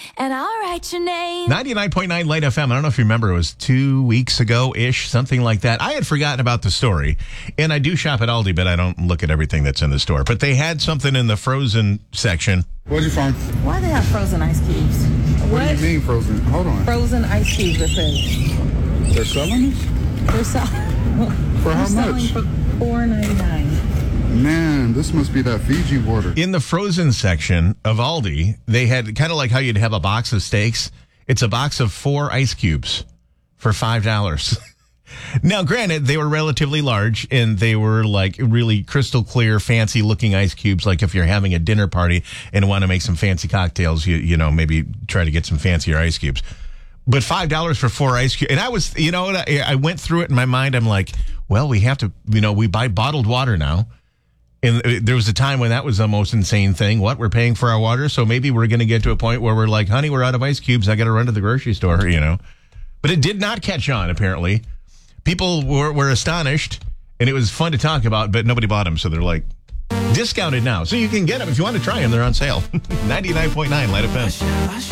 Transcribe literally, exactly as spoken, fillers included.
and I'll write your name. ninety-nine point nine Light F M. I don't know if you remember, it was two weeks ago-ish, something like that. I had forgotten about the story, and I do shop at Aldi, but I don't look at everything that's in the store. But they had something in the frozen section. What'd you find? Why do they have frozen ice cubes? What, what do you mean frozen? Hold on. Frozen ice cubes, it says. They're selling this? They're selling. For how They're much? selling for four ninety-nine. Man, this must be that Fiji water. In the frozen section of Aldi, they had kind of like how you'd have a box of steaks. It's a box of four ice cubes for five dollars. Now, granted, they were relatively large, and they were like really crystal clear, fancy looking ice cubes. Like if you're having a dinner party and want to make some fancy cocktails, you you know, maybe try to get some fancier ice cubes. But five dollars for four ice cubes. And I was, you know, I went through it in my mind. I'm like, well, we have to, you know, we buy bottled water now. And there was a time when that was the most insane thing. What? We're paying for our water? So maybe we're going to get to a point where we're like, honey, we're out of ice cubes. I got to run to the grocery store, you know. But it did not catch on, apparently. People were, were astonished, and it was fun to talk about, but nobody bought them. So they're like, discounted now. So you can get them if you want to try them. They're on sale. ninety-nine point nine Light F M.